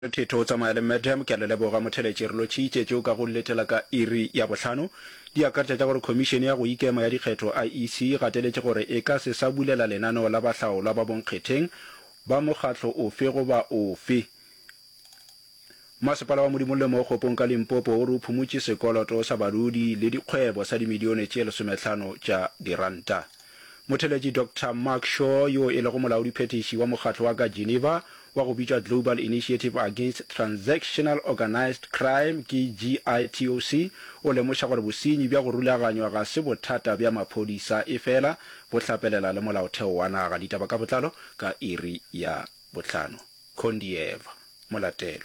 Thetho tsamaya le Madam ke a leboga motheletši re lo tšitše tšeo ka go letela ka iri ya bohlano di akaretša tša gore komišene ya go ikema ya dikgetho IEC gateletše gore e ka se sa bulela lenaneo la bahlaolwa ba bonkgetheng ba mokgatlo ofe goba ofe. Masepala wa Modimolle mo Kgopong ka Limpopo o re o phumutše sekoloto sa badudi le dikgwebo sa dimilione tše 15 tša diranta. Motheletši Dr. Mark Shaw yo e lego molaodiphethiši wa mokgatlo wa ka Geneva wa go bitša Global Initiative Against Transactional Organized Crime ke GITOC o lemoša gore bosenyi bja go rulaganywa ga se bothata bja maphodisa e fela bo hlapelela le molaotheo wa naga. Ditaba ka botlalo ka iri ya bohlano. Kondieva molatelo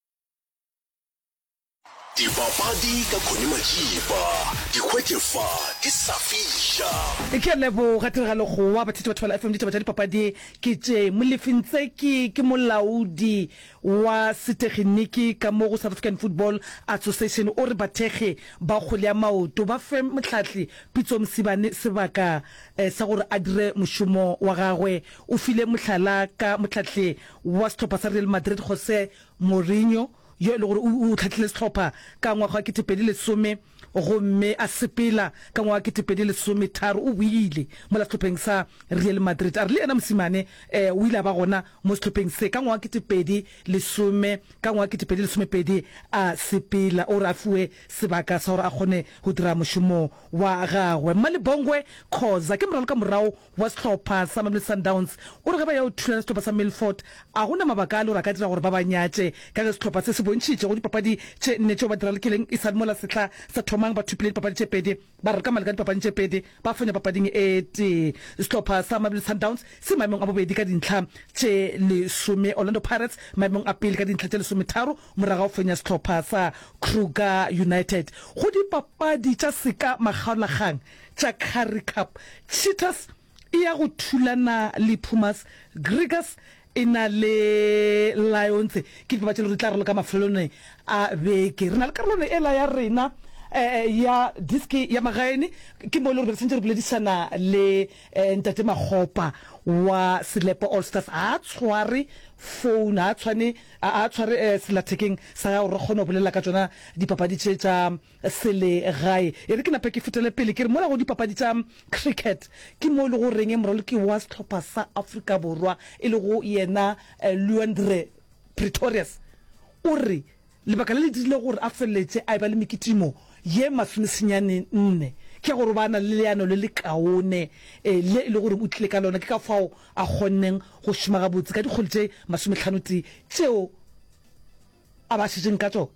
Dipapadi ka Khone Majiba dikgwetlefa di safisha ke lebo ga tiragalo go wa batho ba thola FM ditaba tsa dipapadi ke tše molefintseki ke molaodi wa setekniki ka mo go South African Football Association o re bathege ba kgolya maoto ba fe motlhatli pitso msibane sebaka sa gore a dire mošomo wa gagwe o file mohlala ka motlhatli wa setlhopha sa Real Madrid Jose Mourinho yo le gore o tlhatlile setlhopha ka ngwaga wa 2010 gomme a sepela ka ngwaga wa 2013 o buile mo setlhopheng sa Real Madrid a re le ena mosimane o ile ba gona mo setlhopheng se ka ngwaga wa 2010 ka ngwaga wa 2012 a sepela o ra fuwe sebaka sa gore a gone go dira mošomo wa gagwe. Malebongwe Khoza ke moralo ka morao wa setlhopha sa Mamelodi Sundowns o re ga ba ya o thula setlhopha sa Milford a gona mabaka a le gore ka dira gore ba banyatše ka setlhopha se se bontšitše go dipapadi tše nne tšeo ba dira le keleng e sa mola setla sa thomang ba thupile dipapadi tše pedi ba re ka maleka dipapadi tše pedi ba fenya papading e tee. Setlhopha sa Mamelodi Sundowns se maemong a bobedi ka dintlha tše 10. Orlando Pirates maemong a pele ka dintlha tše 13 moraga o fenya setlhopha sa Kruger United. Go dipapadi tša seka makgaolagang tša Currie Cup Cheetahs e ya go thulana le Pumas, Griggers ina le Lions ke ba tšelo re tla re ka mafelone a beke re na le karolone ela ya rena ya diski ya magaene ke mo le re sentse re boledisana le ntate Magopa wa Selepe All Stars a tshware phone a tshware selathekeng sa ga re kgone go bolela ka tsona dipapadi tša sele gae e re ke nape ke fetele pele ke re mola go dipapadi tša cricket ke mo le go reng moralo ke wa setlhopha sa Afrika Borwa e le go yena Luandre Pretorius o re lebaka le ditile gore a feletse a ba le mekitimo ye mafisenyane nne ke gore bana le leano le le kaone le le gore o tlile ka lona ke ka fao a gonneng go shuma ga botse ka dikgoltse 50 tšeo a ba shitseng ka tsona.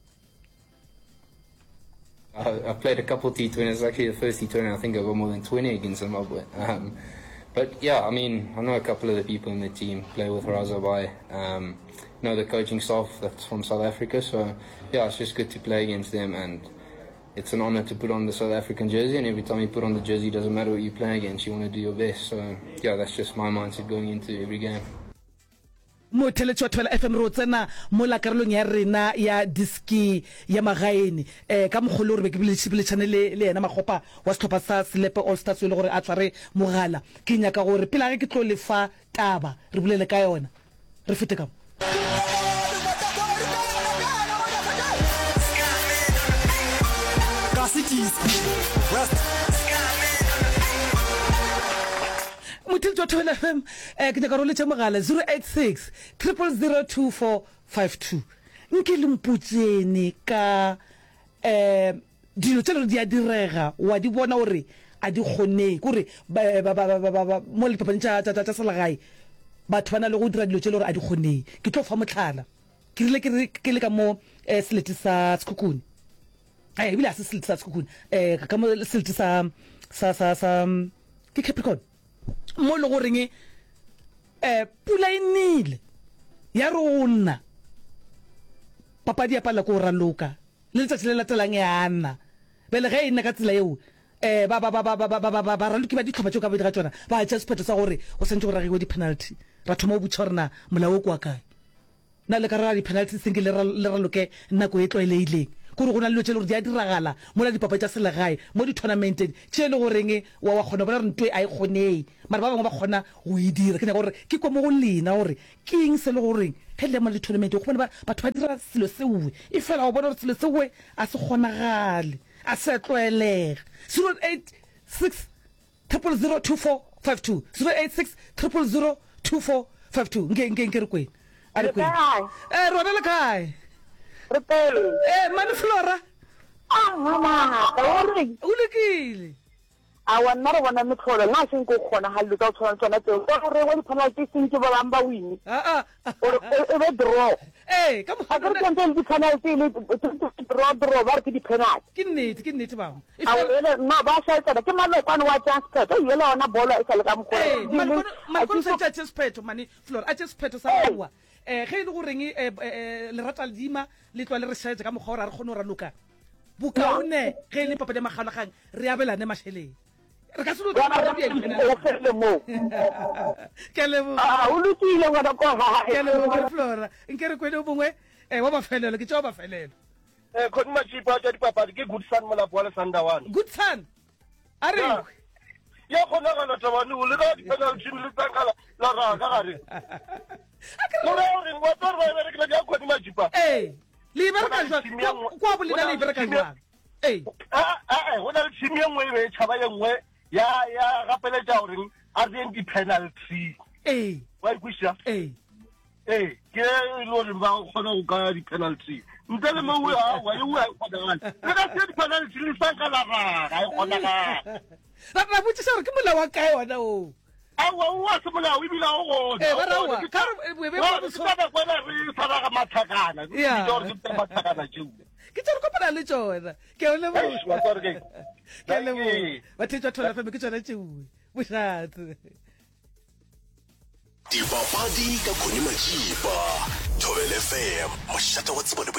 I played a couple of T20s, actually the first T20 I think I got more than 20 against Zimbabwe. But yeah, I mean, I know a couple of the people in the team, play with Razabai, know the coaching staff that's from South Africa, so yeah, it's just good to play against them, and it's an honor to put on the South African jersey, and every time you put on the jersey, it doesn't matter what you're playing against, you want to do your best, so yeah, that's just my mindset going into every game. Motheletši wa Thobela FM ro tsena mo la karolong ya rena ya diski ya magaene ka mogolo re be ke biletšane le ena Magopa wa setlhopha sa Selepe All Stars le gore a tsware mogala ke nyaka gore pele ge ke tlo lefa taba re bolele ka yona re fete ka Motel jo Thobela FM ke nyaka ro letša mogala 086 0002452 nke le mputsene ka dilo tšelo di a direga wa di bona gore a di kgonne gore mo le papadi tša selegae batho ba na le go dira dilo tšelo gore a di kgonne ke tlo fa motlhala ke rile ke le ka mo selete sa Sekhukhune ebile a se selete sa Sekhukhune ka mo selete sa ke Capricorn mo le goreng pula e nile ya rona papadi ya pala ko raloka le letsatsi le latelang ya nna bele ge e nna ka tsela eo ba raloki ba ditlhopha tšeo ka ba dira tsona ba tša sephetho sa gore go sentse go ragiwe di-penalty ra thoma o botša gorena molao o kwa kae na le ka rara di-penalty senke le raloke nako e tlwaeleileng gore go na le tšelo gore di a diragala mo la dipapadi tša selegae mo di-tournamenteng tše le goreng wa kgona bona re ntwe a e kgonei mara ba bangwe ba kgona go e dira ke nyaka gore ke kwa mo go lena gore ke eng se le goreng ge le mo le tournament go bona batho ba dira selo sewe e fela go bona gore selo sewe a se kgonagale a se tlwaelega 086 0002452 086 0002452 nke re kwena a re kwena rona le kae mane Flora o lekile awa nna re bona metlholo nna se nko kgona ga le ka tshwana tsona tseo gore wa di-penalty sentse ba bang ba win e be draw ka a ke re kentse le di-penalty le draw ba re ke di-penalty ke nnete bangwe aele nna ba shaetsana ke malokwane wa Jaspet o ele ona bolo e sa le ka mokgwa Jaspet mane Flora a Jaspet sa baua ge e le goreng lerata ledima le tloa le re shaetse ka mokgwa gore a re kgone go raloka bokaone ge e le papadi ya magalagang re abelane mašheleng re ka se o lokile ngwana ko gae Flora nke re kwene o bongwe wa bafelelo ke tša wa bafelelo Khoni Majipa tša dipapadi ke Good Son molapo wa lesanda wane Good Son a re ya kgonagala tabane o le ka di-penalty le tsakala la raka gare gore gore wa tsore ba berekela di a Khoni Majipa le ibereka jwang kwa bolena le ibereka jwang go na le team ye nngwe e be e tšhaba ye nngwe ya gapeletša gore a reng di-penalty wa ikweša ke e le gore ba kgona go ka di-penalty ntle le mo wa ye a kgonagale le ka se di-penalty le sanka la raka e kgonagale ra botsisa gore ke molao wa kae ona o awa o se molao ebile a o gonakwena re tshwaraga mathakana gore ke tse mathakana tšeo ke tse re kopana le tsona ke o leboga bathetša thola feme ke tsona tšeue bošatse dipapadi ka Khoni Majipa Thobela FM mošate wa tsebone